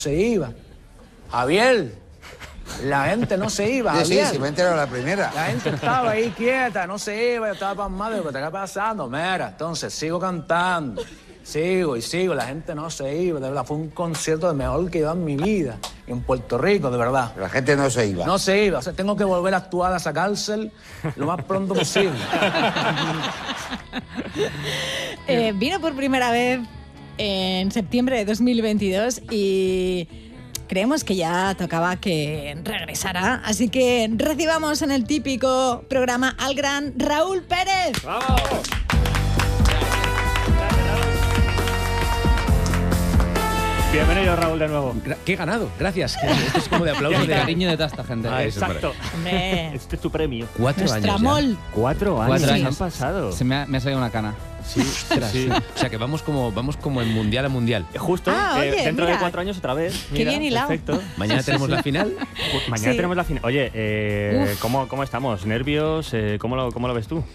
se iba. Javier, la gente no se iba, Javier. Sí, me entero la primera. La gente estaba ahí quieta, no se iba, yo estaba pasmado, digo, ¿qué está pasando? Mira, entonces sigo cantando, sigo, la gente no se iba, de verdad, fue un concierto de mejor que he dado en mi vida, en Puerto Rico, de verdad. La gente no se iba. No se iba, o sea, tengo que volver a actuar a esa cárcel lo más pronto posible. Vino por primera vez en septiembre de 2022 y creemos que ya tocaba que regresara. Así que recibamos en el típico programa al gran Raúl Pérez. ¡Vamos! Bienvenido, Raúl, de nuevo. ¿Qué he ganado? Gracias. Esto es como de aplauso de cariño de toda esta gente. Exacto. Este es tu premio. 4 años. Mol. 4 años. 4 años han pasado. Me ha salido una cana. Sí, sí. O sea que vamos como en mundial a mundial. Justo. Oye, dentro mira. de 4 años otra vez. Qué bien hilado. Perfecto. Mañana tenemos la final. Mañana Sí. tenemos la final. Oye, ¿cómo estamos? ¿Nervios? ¿Cómo lo ves tú?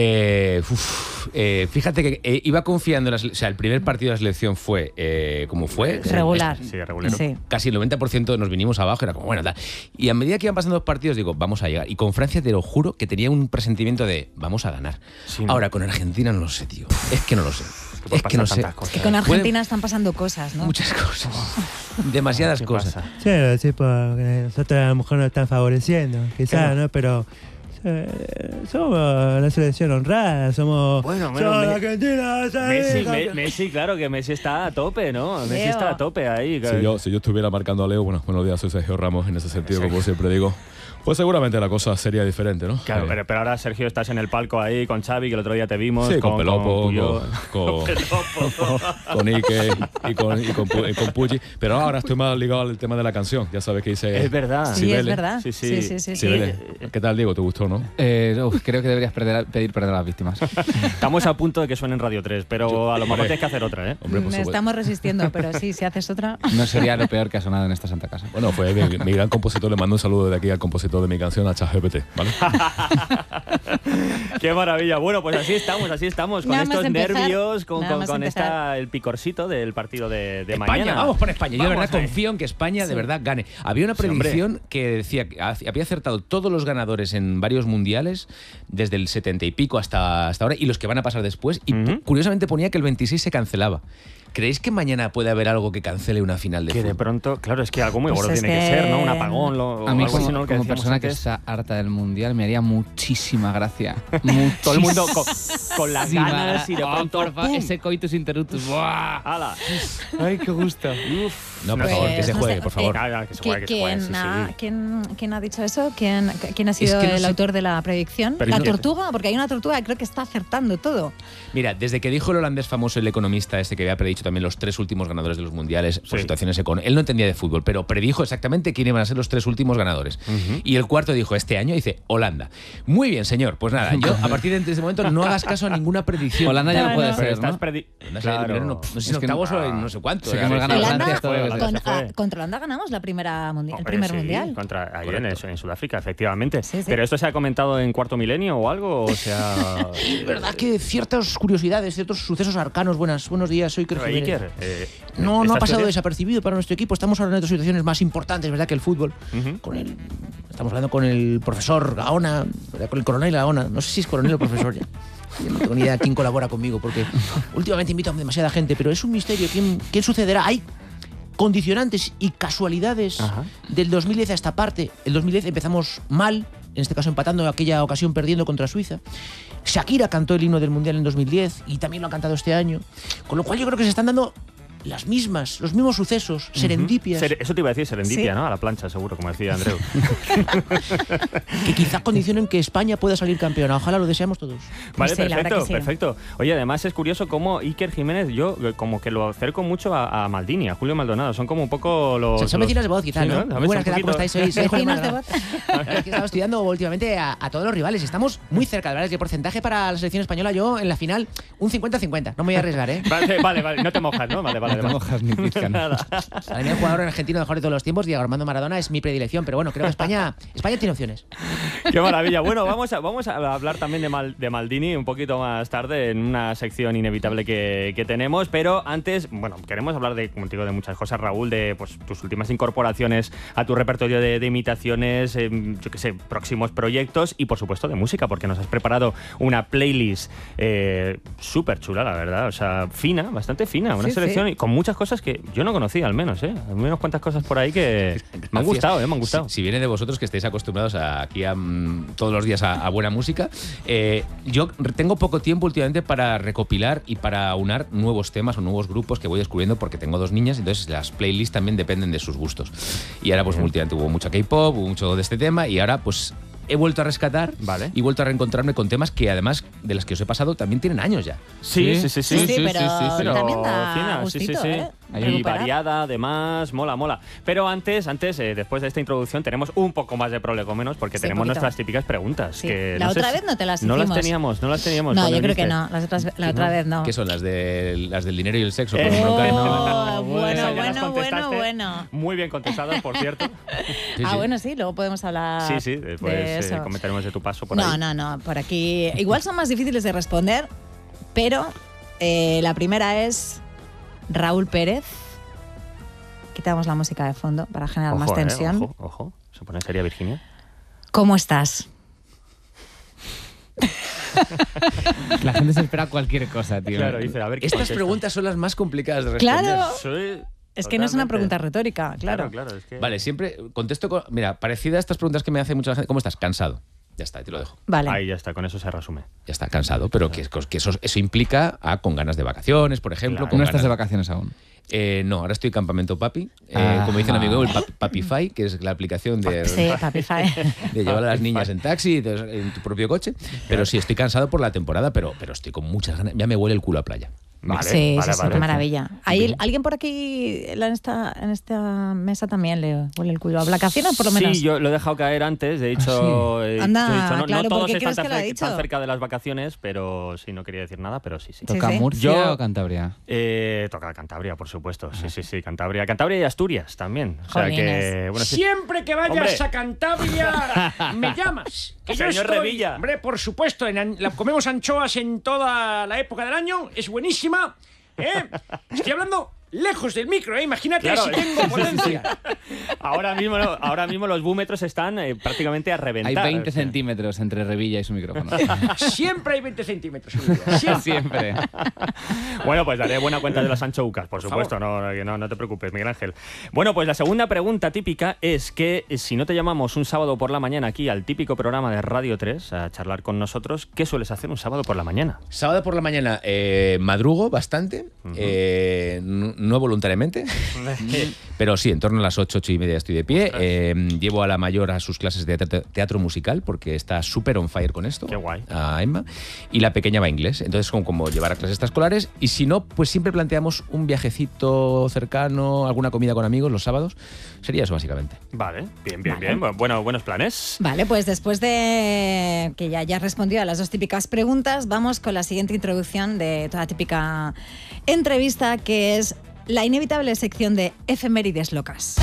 Fíjate que iba confiando en o sea, el primer partido de la selección fue como fue. Regular. Sí, regular. Sí. Casi el 90% nos vinimos abajo, era como, bueno, tal. Y a medida que iban pasando los partidos, digo, vamos a llegar. Y con Francia, te lo juro, que tenía un presentimiento de, vamos a ganar. Sí, ¿no? Ahora, con Argentina no lo sé, tío. Es que no lo sé. pueden Es que no pasar sé. tantas cosas. Que con Argentina están pasando cosas, ¿no? Muchas cosas. Demasiadas ¿Qué cosas. pasa? Sí, porque nosotros a lo mejor nos están favoreciendo, quizás, ¿no? Pero somos la selección honrada, somos Argentina. Messi, claro que Messi está a tope, ¿no? Messi Leo. está a tope ahí. Si yo estuviera marcando a Leo, bueno, buenos días, soy Sergio Ramos, en ese sentido, como siempre digo, pues seguramente la cosa sería diferente, ¿no? Claro, pero ahora, Sergio, estás en el palco ahí con Xavi, que el otro día te vimos. Sí, con Pelopo, Puyol. con Ike y con Pucci, pero ahora estoy más ligado al tema de la canción, ya sabes que hice... Es verdad. Sí, Cibeles. es verdad. Sí. Cibeles. ¿Qué tal, Diego? ¿Te gustó, no? Creo que deberías pedir perdón a las víctimas. Estamos a punto de que suene en Radio 3, pero a lo mejor tienes que hacer otra, ¿eh? Hombre, por supuesto. Estamos resistiendo, pero sí, si haces otra. No sería lo peor que ha sonado en esta santa casa. Bueno, fue mi gran compositor, le mando un saludo de aquí al compositor de mi canción, a ChatGPT, ¿vale? ¡Qué maravilla! Bueno, pues así estamos, con Nada más estos empezar. nervios, Nada más empezar. el picorcito del partido de España, mañana. vamos por España. Yo de Vamos verdad ahí. confío en que España de verdad gane. Había una Sí, hombre. predicción que decía que había acertado todos los ganadores en varios mundiales, desde el 70 y pico hasta ahora, y los que van a pasar después. Y curiosamente ponía que el 26 se cancelaba. ¿Creéis que mañana puede haber algo que cancele una final de Que fútbol? de pronto, claro, es que algo muy Pues gordo es tiene que que- ser, ¿no? Un apagón, A mí algo así, ¿no? como decíamos persona que antes. está harta del mundial me haría muchísima gracia. Todo el mundo con las Muchísima ganas y de gra- pronto por favor, ¡pum! ese coitus interruptus. ¡Buah! ¡Hala! ¡Ay, qué gusto! No, por favor, que se no juegue, sé, por favor. Que se juegue, sí, sí. ¿Quién ha dicho eso? ¿Quién ha sido que no el sé. autor de la predicción? Pero ¿La no- tortuga? Porque hay una tortuga que creo que está acertando todo. Mira, desde que dijo el holandés famoso, el economista este que había predicho también los 3 últimos ganadores de los mundiales por Sí. situaciones económicas, él no entendía de fútbol, pero predijo exactamente quiénes iban a ser los 3 últimos ganadores. Y el cuarto dijo, este año, dice, Holanda. Muy bien, señor. Pues nada, yo a partir de ese momento no hagas caso a ninguna predicción. Holanda ya no No, puede no. Pero ser, estás ¿no? No sé, primero no sé si en Es que octavos o en no sé cuánto. Sí, ¿eh? que hemos ganado Holanda, Francia todo lo que fue, con- se fue. contra Holanda ganamos la primera mundial, el Hombre, primer sí, mundial. Contra, ayer Correcto. en Sudáfrica, efectivamente. Sí, sí. Pero esto se ha comentado en Cuarto Milenio o algo, o sea... Es verdad que ciertas curiosidades, ciertos sucesos arcanos. Buenos días, soy Iker Pero, Jiménez. Iker, No ha ¿estas pasado teorías? desapercibido para nuestro equipo. Estamos hablando de otras situaciones más importantes, ¿verdad?, que el fútbol. Estamos hablando con el profesor Gaona, ¿verdad?, con el coronel Gaona. No sé si es coronel o profesor ya. Yo no tengo ni idea de quién colabora conmigo, porque últimamente invito a demasiada gente, pero es un misterio. ¿Quién sucederá? Hay condicionantes y casualidades del 2010 a esta parte. El 2010 empezamos mal, en este caso empatando, en aquella ocasión perdiendo contra Suiza. Shakira cantó el himno del Mundial en 2010 y también lo ha cantado este año. Con lo cual yo creo que se están dando los mismos sucesos, serendipias, Eso te iba a decir, serendipia, Sí. ¿no? A la plancha, seguro, como decía Andreu. que quizá condicionen que España pueda salir campeona. Ojalá lo deseamos todos. Vale, Sí, la verdad perfecto, que sí. perfecto. Oye, además es curioso cómo Iker Jiménez, yo como que lo acerco mucho a Maldini, a Julio Maldonado. Son como un poco los... Son vecinas de voz, quizá, Sí, ¿no? ¿no? Muy buenas, ¿qué tal? ¿Cómo estáis hoy? Soy Julio Vecinos de Maldonado. voz. La verdad es que estamos estudiando últimamente a todos los rivales. Estamos muy cerca, de verdad. El porcentaje para la selección española, yo en la final, un 50-50. No me voy a arriesgar, ¿eh? Vale, no te mojas, ¿no? Vale. además. Ni mojas ni pizcan. Para mí el jugador argentino mejor de todos los tiempos, Diego Armando Maradona, es mi predilección, pero bueno, creo que España tiene opciones. Qué maravilla. Bueno, vamos a hablar también de Maldini un poquito más tarde en una sección inevitable que tenemos, pero antes, bueno, queremos hablar como te digo, de muchas cosas, Raúl, de pues, tus últimas incorporaciones a tu repertorio de imitaciones, yo qué sé, próximos proyectos y por supuesto de música, porque nos has preparado una playlist súper chula, la verdad, o sea, fina, bastante fina, una selección y con muchas cosas que yo no conocía, al menos, Hay unas cuantas cosas por ahí que me han gustado, me han gustado. Si viene de vosotros que estáis acostumbrados aquí todos los días a buena música, yo tengo poco tiempo últimamente para recopilar y para aunar nuevos temas o nuevos grupos que voy descubriendo porque tengo 2 niñas, entonces las playlists también dependen de sus gustos. Y ahora pues últimamente hubo mucho K-pop, hubo mucho de este tema y ahora pues he vuelto a rescatar y vuelto a reencontrarme con temas que además de las que os he pasado también tienen años ya. Sí, pero también da fina, gustito, Y variada, además, mola. Pero antes, después de esta introducción, tenemos un poco más de prolegómenos porque tenemos nuestras típicas preguntas. Sí. Que La otra vez no te las hicimos. No las teníamos. No, yo creo que no. La otra vez no. ¿Qué son? ¿Las del dinero y el sexo? Bueno. Muy bien contestadas, por cierto. Bueno, sí, luego podemos hablar. Sí, después comentaremos de tu paso por ahí. No, por aquí. Igual son más difíciles de responder, pero la primera es Raúl Pérez. Quitamos la música de fondo para generar más tensión. Ojo. ¿Se pone seria Virginia? ¿Cómo estás? La gente se espera cualquier cosa, tío. Claro, dice, a ver qué Estas contesta. preguntas son las más complicadas de responder. Claro. Es que no es una pregunta retórica, claro. Claro, es que... Vale, siempre contesto con... Mira, parecida a estas preguntas que me hace mucha gente. ¿Cómo estás? Cansado. Ya está, te lo dejo. Vale. Ahí ya está, con eso se resume. Ya está, cansado, pero que eso implica con ganas de vacaciones, por ejemplo. Claro. ¿No estás de vacaciones aún? No, ahora estoy campamento papi. Como dice un amigo, el Papify, que es la aplicación de llevar a las niñas en taxi, en tu propio coche. Pero sí, estoy cansado por la temporada, pero estoy con muchas ganas. Ya me huele el culo a playa. Vale, qué maravilla. ¿Alguien por aquí en esta mesa también le huele el culo a vacaciones, por lo menos? Sí, yo lo he dejado caer antes. De hecho, Anda, no claro, todos ¿por qué están crees que lo ha dicho? tan cerca de las vacaciones, pero sí, no quería decir nada, pero sí. ¿Toca Murcia o Cantabria? Toca Cantabria, por supuesto. Sí, Cantabria y Asturias también. O sea Jolines. que, bueno, Siempre que vayas a Cantabria, me llamas. Que yo Señor estoy, Revilla. hombre, por supuesto, comemos anchoas en toda la época del año, es buenísima. Estoy hablando lejos del micro, imagínate claro, si tengo potencia. Ahora mismo los búmetros están prácticamente a reventar. Hay 20 centímetros entre Revilla y su micrófono. Siempre hay 20 centímetros. Siempre. Bueno, pues daré buena cuenta de las anchoucas, por supuesto, no te preocupes, Miguel Ángel. Bueno, pues la segunda pregunta típica es que si no te llamamos un sábado por la mañana aquí al típico programa de Radio 3 a charlar con nosotros, ¿qué sueles hacer un sábado por la mañana? Sábado por la mañana madrugo bastante, no voluntariamente, pero sí, en torno a las 8:30 estoy de pie. Llevo a la mayor a sus clases de teatro musical porque está súper on fire con esto. Qué guay. A Emma. Y la pequeña va a inglés. Entonces, como llevar a clases extraescolares. Y si no, pues siempre planteamos un viajecito cercano, alguna comida con amigos los sábados. Sería eso, básicamente. Vale, bien. Bueno, buenos planes. Vale, pues después de que ya hayas respondido a las 2 típicas preguntas, vamos con la siguiente introducción de toda típica entrevista, que es la inevitable sección de efemérides locas.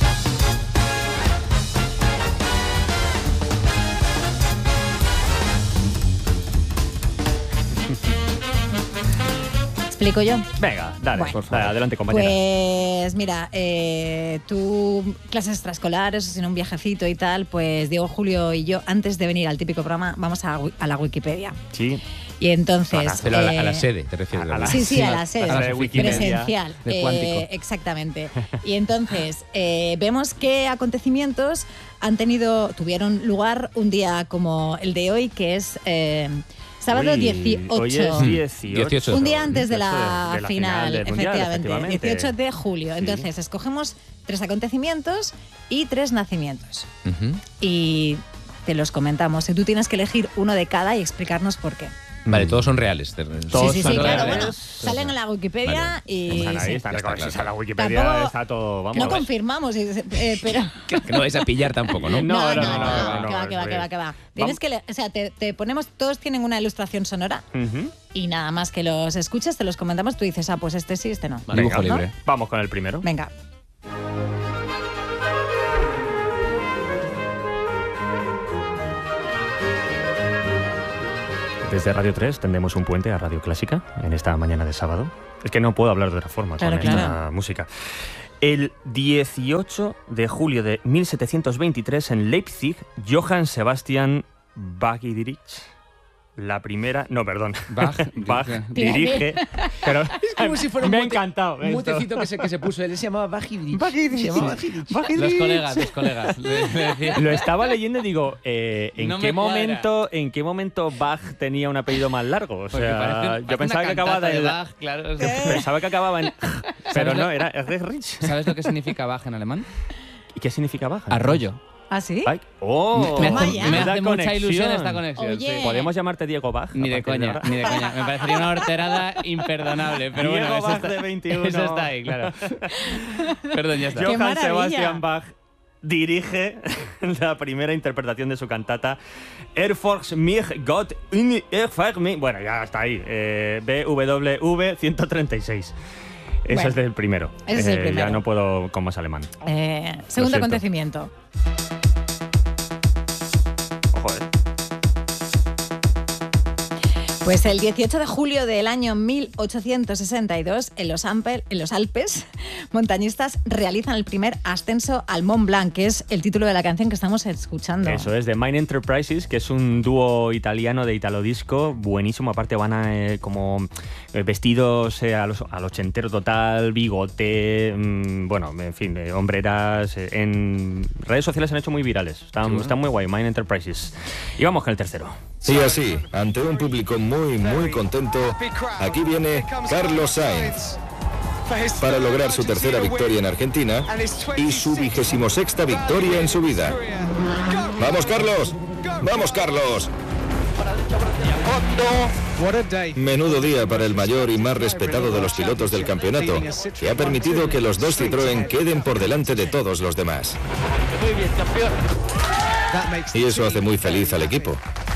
¿Explico yo? Venga, dale, Bueno, por favor. Adelante, compañera. Pues mira, tú, clases extraescolares o sin un viajecito y tal, pues Diego, Julio y yo, antes de venir al típico programa, vamos a la Wikipedia. Sí. Y entonces... Pero a la sede, ¿te refieres? Sí, a la sede. A la Wikipedia. Presencial. De cuántico. Exactamente. Y entonces vemos qué acontecimientos tuvieron lugar un día como el de hoy, que es... sábado 18. Hoy es 18. Un día antes de la final, del Mundial, efectivamente. 18 de julio. Sí. Entonces, escogemos 3 acontecimientos y 3 nacimientos. Y te los comentamos. Y tú tienes que elegir uno de cada y explicarnos por qué. Vale, todos son reales. Todos sí, son claro, reales. bueno, salen en la Wikipedia y... Están ahí, sí. están reconocidos. claro. La Wikipedia Tampoco- está todo... Vamos No a ver. confirmamos, pero... Que no vais a pillar tampoco, ¿no? No, que va. Tienes que... O sea, te ponemos... Todos tienen una ilustración sonora Ujú. y nada más que los escuches, te los comentamos, tú dices, pues este sí, este no. Vale, Dibujo venga. libre. Vamos con el primero. Venga. Desde Radio 3 tendemos un puente a Radio Clásica en esta mañana de sábado. Es que no puedo hablar de otra forma Claro, con esta claro. música. El 18 de julio de 1723 en Leipzig, Johann Sebastian Bach la primera... No, perdón. Bach dirige... Pero Es como si fuera un me ha mote- encantado. Un esto. motecito que se puso él. Se llamaba Bajidrich. Los colegas. Lo estaba leyendo y digo, ¿en No qué me cuadra. momento Bach tenía un apellido más largo? O Porque sea, parece yo pensaba que una acababa cantata de... de Bach, claro. Pensaba que acababa en... Pero no, era Rich. ¿Sabes lo que significa Bach en alemán? ¿Y qué significa Bach? Arroyo. ¿Ah, sí? Ay, ¡oh! Me Toma hace, ya. me Da hace mucha conexión. ilusión esta conexión. Oye. sí. ¿Podemos llamarte Diego Bach? Ni de a partir coña, ahora? ni de coña. Me parecería una horterada imperdonable. Pero Diego bueno, eso Bach está, de 21. eso está ahí, claro. Perdón, ya está. Qué Johann maravilla. Sebastian Bach dirige la primera interpretación de su cantata Erfolgt mich Gott in Erfolgt mich. Bueno, ya está ahí. BWV 136. Eso Bueno, es del primero. ese es el primero. Ya no puedo con más alemán. Segundo siento. acontecimiento. Ojo, Pues el 18 de julio del año 1862, en los Alpes, montañistas realizan el primer ascenso al Mont Blanc, que es el título de la canción que estamos escuchando. Eso es de Mind Enterprises, que es un dúo italiano de italo disco buenísimo. Aparte van a, como vestidos al ochentero total, bigote, bueno, en fin, hombreras. En redes sociales se han hecho muy virales. Están muy guay, Mind Enterprises. Y vamos con el tercero. Y así, ante un público muy contento, aquí viene Carlos Sainz para lograr su tercera victoria en Argentina y su 26ª victoria en su vida. ¡Vamos, Carlos! ¡Vamos, Carlos! Menudo día para el mayor y más respetado de los pilotos del campeonato, que ha permitido que los dos Citroën queden por delante de todos los demás. Y eso hace muy feliz al equipo.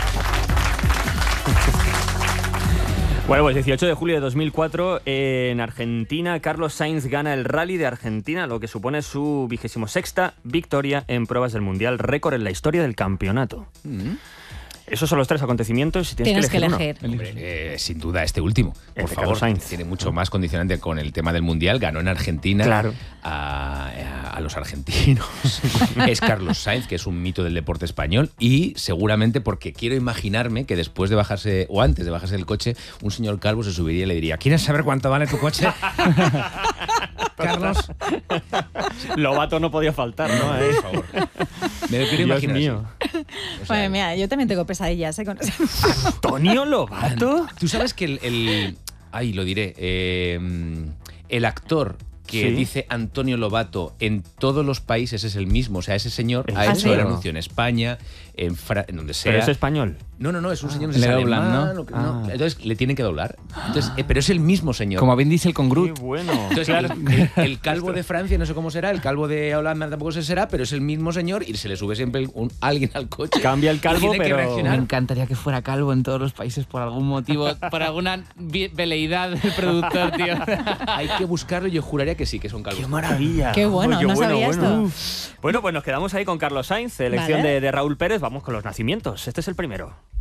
Bueno, pues 18 de julio de 2004 en Argentina, Carlos Sainz gana el Rally de Argentina, lo que supone su 26ª victoria en pruebas del Mundial, récord en la historia del campeonato. Esos son los tres acontecimientos y tienes que elegir uno. Hombre, sin duda este último, por Este favor. Carlos Sainz. Tiene mucho más condicionante con el tema del Mundial. Ganó en Argentina Claro. a los argentinos. Es Carlos Sainz, que es un mito del deporte español, y seguramente porque quiero imaginarme que después de bajarse, o antes de bajarse del coche, un señor calvo se subiría y le diría: ¿quieres saber cuánto vale tu coche? Carlos. Lobato no podía faltar, ¿no? Por favor. Me lo quiero Dios imaginar. mío. O sea, Bueno, mira, yo también tengo pesadillas con eso. ¿Antonio Lobato? Tú sabes que ay, lo diré. El actor que Sí. dice Antonio Lobato en todos los países es el mismo. O sea, ese señor ¿En ha hecho serio? el anuncio en España, en donde sea. Pero es español. No, es un señor le es doblan, alemán, ¿no? o que- no. Entonces le tienen que doblar. Entonces, pero es el mismo señor. Como Vin Diesel con Qué Groot. bueno. Entonces, Claro. el calvo de Francia, no sé cómo será, el calvo de Holanda tampoco se será, pero es el mismo señor y se le sube siempre alguien al coche. Cambia el calvo, y tiene que pero- Me reaccionar. encantaría que fuera calvo en todos los países por algún motivo, por alguna veleidad del productor, tío. Hay que buscarlo y yo juraría que sí, que son calvos. ¡Qué maravilla! Qué bueno, no sabía esto. Bueno, pues nos quedamos ahí con Carlos Sainz, elección Vale. de Raúl Pérez. Vamos con los nacimientos. Este es el primero.